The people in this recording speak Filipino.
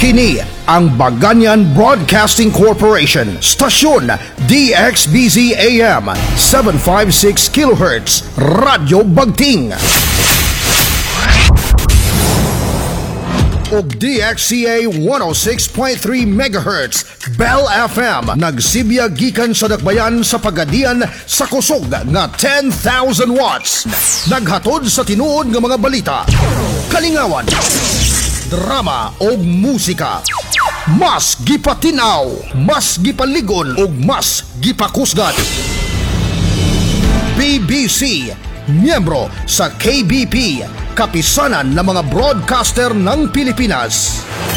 Kini ang Baganyan Broadcasting Corporation, stasyon DXBZ AM 756 kHz, Radyo Bagting. Og DXCA 106.3 MHz, Bell FM, nagsibya gikan sa dakbayan sa pagadian sa kusog nga 10,000 watts. Naghatod sa tinuod nga mga balita, kalingawan, drama o musika. Mas gipatinaw, mas gipaligon o mas gipakusgan. BBC, miyembro sa KBP, kapisanan ng mga broadcaster ng Pilipinas.